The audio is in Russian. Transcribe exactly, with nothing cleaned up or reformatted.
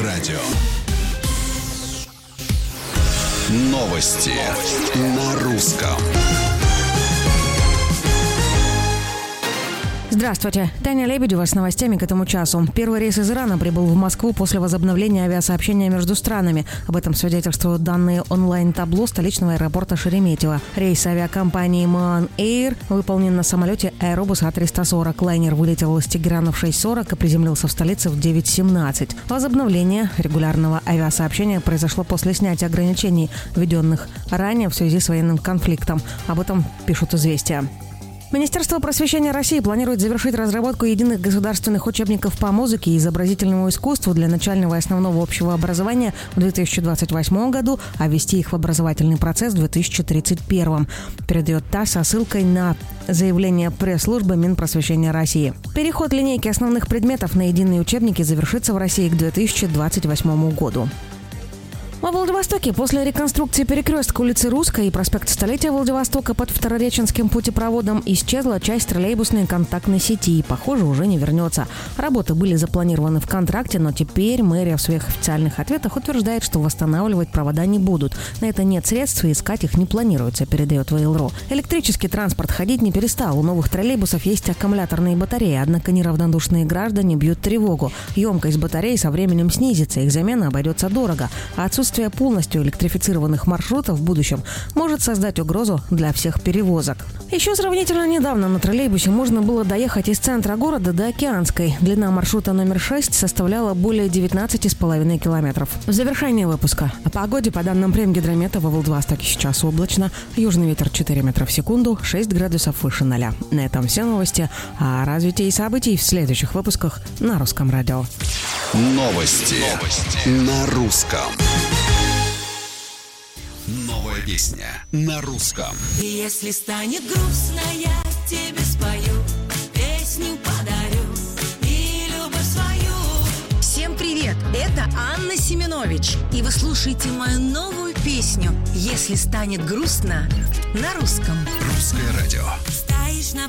радио. Новости на русском. Здравствуйте. Таня Лебедева с новостями к этому часу. Первый рейс из Ирана прибыл в Москву после возобновления авиасообщения между странами. Об этом свидетельствуют данные онлайн-табло столичного аэропорта Шереметьево. Рейс авиакомпании Maan Air выполнен на самолете Airbus А триста сорок. Лайнер вылетел из Тегерана в шесть сорок и приземлился в столице в девять семнадцать. Возобновление регулярного авиасообщения произошло после снятия ограничений, введенных ранее в связи с военным конфликтом. Об этом пишут «Известия». Министерство просвещения России планирует завершить разработку единых государственных учебников по музыке и изобразительному искусству для начального и основного общего образования в две тысячи двадцать восьмом году, а ввести их в образовательный процесс в две тысячи тридцать первом, передает ТАСС со ссылкой на заявление пресс-службы Минпросвещения России. Переход линейки основных предметов на единые учебники завершится в России к две тысячи двадцать восьмому году. Во Владивостоке после реконструкции перекрестка улицы Русской и проспекта Столетия Владивостока под Второреченским путепроводом исчезла часть троллейбусной контактной сети и, похоже, уже не вернется. Работы были запланированы в контракте, но теперь мэрия в своих официальных ответах утверждает, что восстанавливать провода не будут. На это нет средств и искать их не планируется, передает ВЛРО. Электрический транспорт ходить не перестал. У новых троллейбусов есть аккумуляторные батареи, однако неравнодушные граждане бьют тревогу. Емкость батарей со временем снизится, их замена обойдется дорого, а отсутствие полностью электрифицированных маршрутов в будущем может создать угрозу для всех перевозок. Еще сравнительно недавно на троллейбусе можно было доехать из центра города до Океанской. Длина маршрута номер шесть составляла более девятнадцать с половиной километров. В завершении выпуска о погоде по данным Премгидромета во Владивостоке сейчас облачно. Южный ветер четыре метра в секунду, шесть градусов выше ноля. На этом все новости. О развитии событий в следующих выпусках на Русском радио. Новости, Новости. на русском. Новая песня на русском. Если станет грустно, я тебе спою, песню подарю и любовь свою. Всем привет, это Анна Семенович, и вы слушаете мою новую песню «Если станет грустно» на русском. Русское радио. Стоишь на